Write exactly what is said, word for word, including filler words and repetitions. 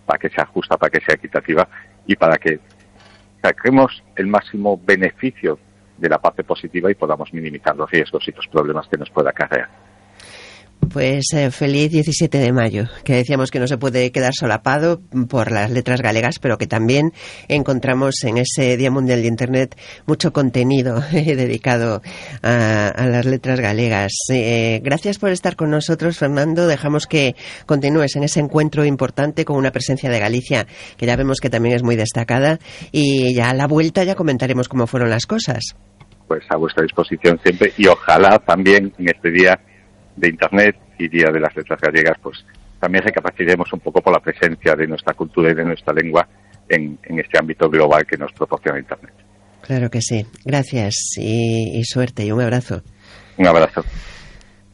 para que sea justa, para que sea equitativa y para que saquemos el máximo beneficio de la parte positiva y podamos minimizar los riesgos y los problemas que nos pueda acarrear. Pues eh, feliz diecisiete de mayo, que decíamos que no se puede quedar solapado por las letras galegas, pero que también encontramos en ese Día Mundial de Internet mucho contenido eh, dedicado a, a las letras galegas. Eh, gracias por estar con nosotros, Fernando. Dejamos que continúes en ese encuentro importante con una presencia de Galicia que ya vemos que también es muy destacada, y ya a la vuelta ya comentaremos cómo fueron las cosas. Pues a vuestra disposición siempre, y ojalá también en este día de Internet y Día de las Letras Gallegas, pues también recapacitemos un poco por la presencia de nuestra cultura y de nuestra lengua en, en este ámbito global que nos proporciona Internet. Claro que sí. Gracias y, y suerte y un abrazo. Un abrazo.